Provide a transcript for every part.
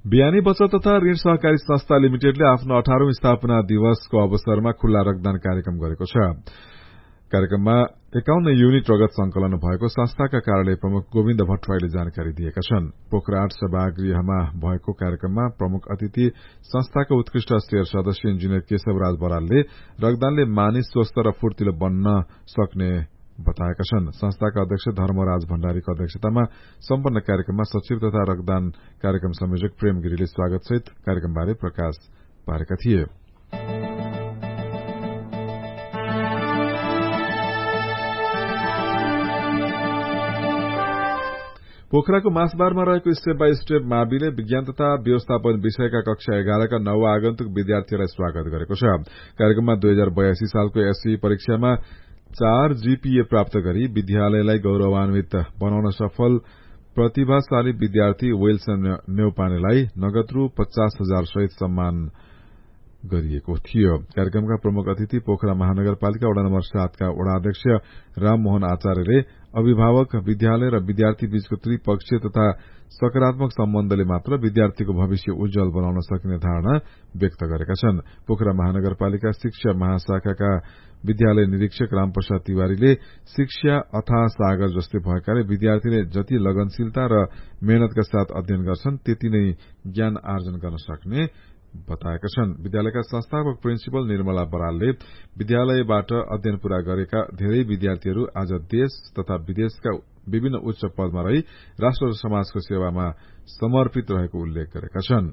बिहानी बचत तथा ऋण सहकारी संस्था लिमिटेडले आफ्नो 18औं स्थापना दिवसको अवसरमा खुल्ला रक्तदान कार्यक्रम गरेको छ। कार्यक्रममा 51 युनिट रगत संकलन भएको संस्थाका कार्यालय प्रमुख गोविन्द भट्टराईले जानकारी दिएका छन्। पोखरा 8 सभागृहमा भएको कार्यक्रममा प्रमुख अतिथि संस्थाका उत्कृष्ट स्टेयर सदस्य इन्जिनियर केशवराज बरालले रक्तदानले मानिस स्वस्थ र फूर्तिलो बन्न सक्ने बताएका छन्। संस्थाका अध्यक्ष धर्मराज भण्डारीको अध्यक्षतामा सम्पन्न कार्यक्रममा सचिव तथा रक्तदान कार्यक्रम संयोजक प्रेम गिरीले स्वागतसहित कार्यक्रमबारे प्रकाश पारेका थिए। पोखराको मासबारमा रहेको स्टेप बाई स्टेप माविले विज्ञान तथा व्यवस्थापन विषयका कक्षा 11 का नवआगन्तुक विद्यार्थीहरूलाई स्वागत गरेको छ। कार्यक्रममा 2082 सालको एसई परीक्षामा 4 जीपीए प्राप्त गरी विद्यालयलाई गौरवान्वित बनाउन सफल प्रतिभाशाली विद्यार्थी वेल्सन नेउपानेलाई नगद रु 50,000 सहित सम्मान गरिएको थियो। कार्यक्रमका प्रमुख अतिथि पोखरा महानगरपालिका वडा नम्बर 7 का वडा अध्यक्ष राममोहन आचार्यले अभिभावक, विद्यालय र विद्यार्थी बीचको त्रिपक्षीय तथा सकारात्मक सम्बन्धले मात्र विद्यार्थीको भविष्य उज्जवल बनाउन सकिने धारणा व्यक्त गरेका छन्। पोखरा महानगरपालिका शिक्षा महाशाखाका विद्यालय निरीक्षक रामप्रसाद तिवारीले शिक्षा अथाह सागर जस्तै भएकाले विद्यार्थीले जति लगनशीलता र मेहनतका साथ अध्ययन गर्छन् त्यति नै ज्ञान आर्जन गर्न सक्ने बताएका छन्। विद्यालयका संस्थापक प्रिन्सिपल निर्मला बरालले विद्यालयबाट अध्ययन पूरा गरेका धेरै विद्यार्थीहरू आज देश तथा विदेशका विभिन्न उच्च पदमा रही राष्ट्र र समाजको सेवामा समर्पित रहेको उल्लेख गरेका छन्।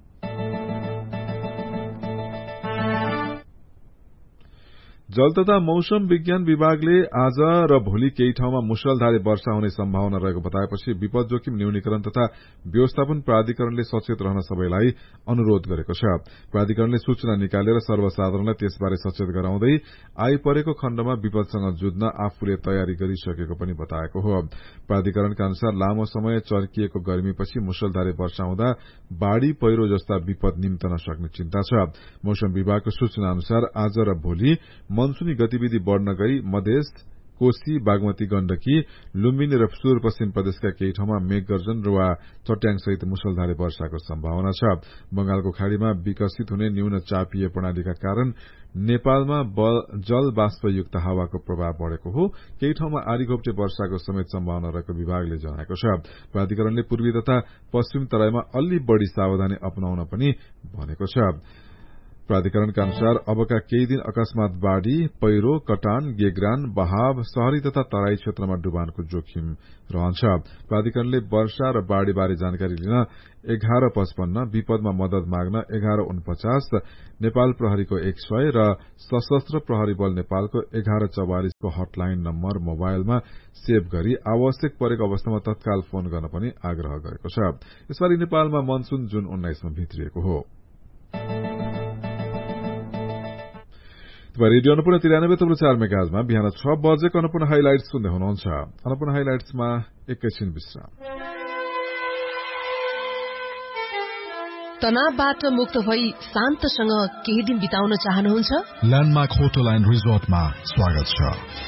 जल तथा मौसम विज्ञान विभागले आज र भोलि केही ठाउँमा मुसलधारे वर्षा हुने सम्भावना रहेको बताएपछि विपद जोखिम न्यूनीकरण तथा व्यवस्थापन प्राधिकरणले सचेत रहन सबैलाई अनुरोध गरेको छ। प्राधिकरणले सूचना निकालेर सर्वसाधारणलाई त्यसबारे सचेत गराउँदै आइपरेको खण्डमा विपदसँग जुझ्न आफूले तयारी गरिसकेको पनि बताएको हो। प्राधिकरणका अनुसार लामो समय चर्किएको गर्मीपछि मुसलधारे वर्षा हुँदा बाढ़ी पहिरो जस्ता विपद निम्तन सक्ने चिन्ता छ। मौसम विभागको सूचना अनुसार आज र भोलि मनसूनी गतिविधि बढ़न गई मधेस, कोशी, बागमती, गण्डकी, लुम्बिनी र सुदूरपश्चिम प्रदेशका केही ठाउँमा मेघगर्जन वा चट्याङसहित मुसलधारे वर्षाको सम्भावना छ। बंगालको खाड़ीमा विकसित हुने न्यून चापीय प्रणालीका कारण नेपालमा जल वाष्पयुक्त हावाको प्रभाव बढ़ेको हो। केही ठाउँमा आरीघोप्टे वर्षाको समेत सम्भावना रहेको विभागले जनाएको छ। प्राधिकरणले पूर्वी तथा पश्चिम तराईमा अलि बढ़ी सावधानी अपनाउन पनि भनेको छ। प्राधिकरणका अनुसार अबका केही दिन अकस्मात बाढ़ी, पहिरो, कटान, गेग्रान, बहाव, शहरी तथा तराई क्षेत्रमा डुबानको जोखिम रहन्छ। प्राधिकरणले वर्षा र बाढ़ीबारे जानकारी लिन 1155, विपदमा मदद माग्न 1149, नेपाल प्रहरीको 100 र सशस्त्र प्रहरी बल नेपालको 1144 को हटलाइन नम्बर मोबाइलमा सेभ गरी आवश्यक परेको अवस्थामा तत्काल फोन गर्न पनि आग्रह गरेको छ। यसपालि नेपालमा मनसून जुन 19 मा भित्रिएको हो। रेडियो अन्नपूर्ण 93.4 मेगाहर्जमा बिहान 6 बजेको अन्नपूर्ण हाइलाइट्स सुन्दै हुनुहुन्छ। अन्नपूर्ण हाइलाइट्समा एकैछिन विश्राम। तनावबाट मुक्त भई शान्तसँग केही दिन बिताउन चाहनुहुन्छ? ल्यान्डमार्क होटल एन्ड रिजोर्टमा स्वागत छ।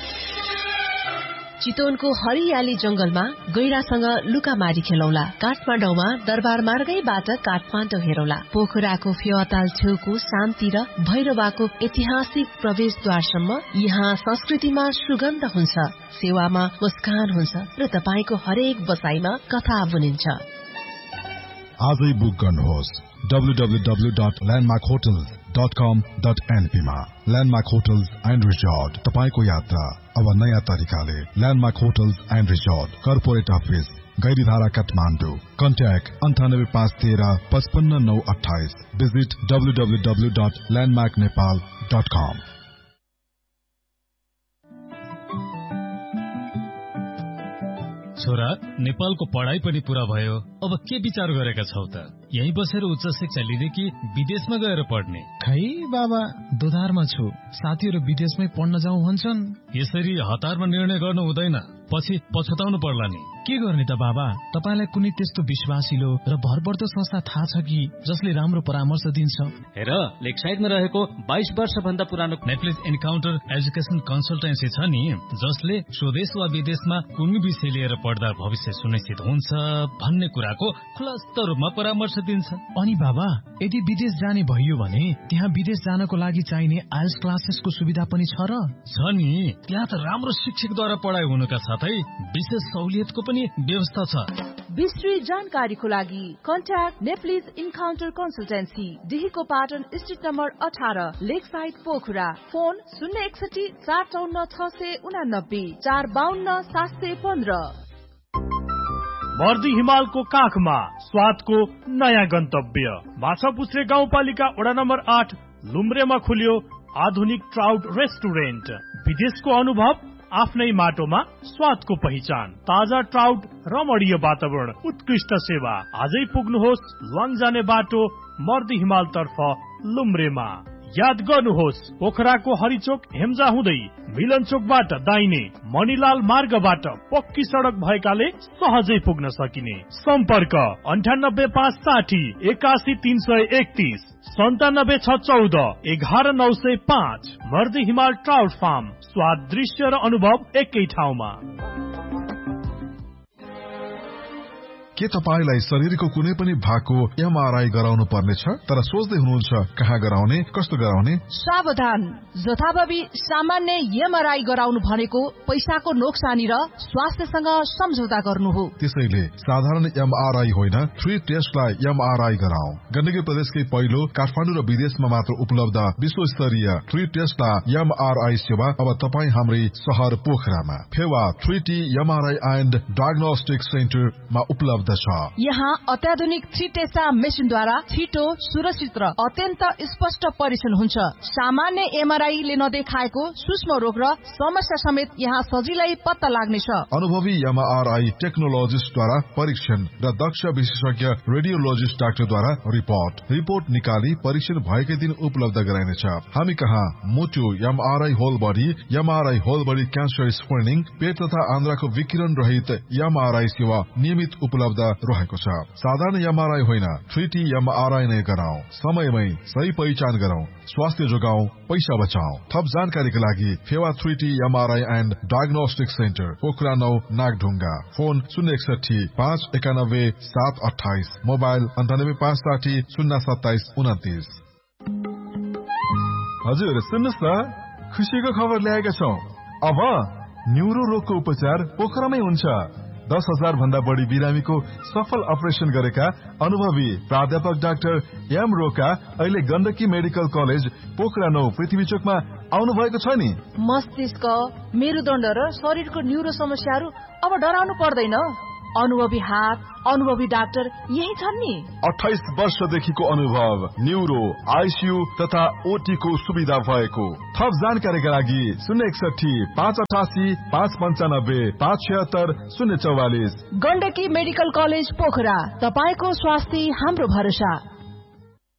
चितवनको हरियाली जंगलमा गैरासँग लुकामारी खेलौला। काठमाडौँमा दरबार मार्गैबाट काठमाडौँ हेरौला। पोखराको फेवाताल छेउको शान्ति र भैरवाको ऐतिहासिक प्रवेशद्वारसम्म यहाँ संस्कृतिमा सुगन्ध हुन्छ, सेवामा मुस्कान हुन्छ र तपाईको हरेक बसाईमा कथा बुनिन्छ। आजै बुक गर्नुहोस् www.landmarkhotels.com.np मा। ल्यान्डमार्क होटल्स एन्ड रिजोर्ट, तपाईको यात्रा अब नयाँ तरिकाले। Landmark hotels and resort, corporate office, Gairidhara, Kathmandu. Contact 9853555928। Visit www.landmarknepal.com। छोरा, नेपालको पढाइ पनि पूरा भयो, अब के विचार गरेका छौ त? यही बसेर उच्च शिक्षा लिने कि विदेशमा गएर पढ्ने? खै बाबा, दोधारमा छु। साथीहरू विदेशमै पढ्न जाउँ भन्छन्। यसरी हतारमा निर्णय गर्नु हुँदैन, पछि पछुताउनु पर्ला नि। के गर्ने त बाबा? तपाईलाई कुनै त्यस्तो विश्वासिलो र भरपर्दो संस्था थाहा छ कि जसले राम्रो परामर्श दिन्छ? हेर, लेकसाइडमा रहेको 22 वर्ष भन्दा पुरानो नेप्लिज इन्काउन्टर एजुकेसन कन्सल्टेन्सी छ नि, जसले स्वदेश वा विदेशमा कुनै विषय लिएर पढ्दा भविष्य सुनिश्चित हुन्छ भन्ने कुराको खुलस्त रूपमा परामर्श दिन्छ। अनि बाबा, यदि विदेश जाने भइयो भने त्यहाँ विदेश जानको लागि चाहिने आइएल्स क्लासेसको सुविधा पनि छ र? छ नि, त्यहाँ त राम्रो शिक्षकद्वारा पढाइ हुनुका साथै विशेष सहुलियतको पनि व्यवस्था छ। विस्तृत जानकारीको लागि contact Nepalese encounter consultancy, डिहीको Patan street number 18, Lakeside Pokhara. Phone 061 454 689 452 715। मर्दी हिमालको काखमा स्वादको नयाँ गन्तव्य माछापुछ्रे गाउँपालिका वडा नम्बर 8 लुम्रेमा खुल्यो आधुनिक ट्राउट रेस्टुरेन्ट। विदेशको अनुभव आफ्नै माटोमा स्वादको पहिचान, ताजा ट्राउट, रमणीय वातावरण, उत्कृष्ट सेवा। आजै पुग्नुहोस् लङ जाने बाटो मर्दी हिमाल तर्फ लुम्रेमा। याद गर्नुहोस्, पोखराको हरिचोक हेम्जा हुँदै मिलन चोकबाट दाहिने मणिलाल मार्गबाट पक्की सडक भएकाले सहजै पुग्न सकिने। सम्पर्क 9856 81 331 97 614 11 905। मर्दी हिमाल ट्राउट फार्म, स्वाद, दृश्य र अनुभव एकै ठाउँमा। के तपाईलाई शरीरको कुनै पनि भागको एमआरआई गराउनु पर्नेछ तर सोच्दै हुनुहुन्छ कहाँ गराउने, कस्तो गराउने? सावधान, जथाभावी सामान्य एमआरआई गराउनु भनेको पैसाको नोक्सानी र स्वास्थ्यसँग सम्झौता गर्नु हो। त्यसैले साधारण एमआरआई होइन, 3 टेस्टलाई एमआरआई गराऊ। गण्डकी प्रदेशकै पहिलो काठमाडौँ र विदेशमा मात्र उपलब्ध विश्वस्तरीय 3 टेस्टलाई एमआरआई सेवा अब तपाई हाम्रै शहर पोखरामा Phewa 3T MRI and diagnostic सेन्टरमा उपलब्ध छ। यहाँ अत्याधुनिक 3 टेस्टा मेसिनद्वारा छिटो, सुरक्षित र अत्यन्त स्पष्ट परीक्षण हुन्छ। सामान्य एमआरआई ले नदेखाएको सूक्ष्म रोग र समस्या समेत यहाँ सजिलै पत्ता लाग्नेछ। अनुभवी एमआरआई टेक्नोलोजिस्टद्वारा परीक्षण र दक्ष विशेषज्ञ रेडियोलोजिस्ट डाक्टरद्वारा रिपोर्ट निकाली परीक्षण भएकै दिन उपलब्ध गराइनेछ। हामी कहाँ मुटु MRI whole body, MRI whole body cancer screening, पेट तथा आन्द्राको विकिरण रहित एमआरआई सेवा नियमित उपलब्ध रहेको छ। साधारण एमआरआई होइन, 3T एमआरआई नै गराऊ। समयमै सही पहिचान गराऊ, स्वास्थ्य जोगाऊ, पैसा बचाऊ। थप जानकारीका लागि Phewa 3T MRI and diagnostic centre, Pokhara 9 Nagdhunga. Phone 061 591 728, mobile 98 560 027 29। हजुर सुन्नुहोस् न, खुसीको खबर ल्याएका छौं। अब न्युरो रोगको उपचार पोखरामै हुन्छ। 10,000 भन्दा बढी बिरामीको सफल अपरेसन गरेका अनुभवी प्राध्यापक डाक्टर एम रोका अहिले गण्डकी मेडिकल कलेज पोखरा 9 पृथ्वी चोकमा आउनु भएको छ नि। मस्तिष्क, मेरुदण्ड र शरीरको न्युरो समस्याहरू अब डराउनु पर्दैन। अनुभवी हात, अनुभवी डाक्टर यही छन् नि। 28 वर्षदेखिको अनुभव, न्युरो, आइसियु तथा ओटी को सुविधा भएको। थप जानकारीका लागि 061 588 595 576 044। गण्डकी मेडिकल कलेज पोखरा, तपाईको स्वास्थ्य हाम्रो भरोसा।